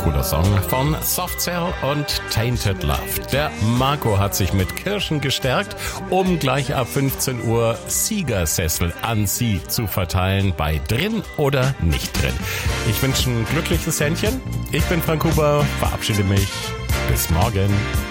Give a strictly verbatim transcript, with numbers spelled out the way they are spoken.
cooler Song von Soft Cell und Tainted Love. Der Marco hat sich mit Kirschen gestärkt, um gleich ab fünfzehn Uhr Siegersessel an Sie zu verteilen bei Drin oder Nicht Drin. Ich wünsche ein glückliches Händchen. Ich bin Frank Huber, verabschiede mich. Bis morgen.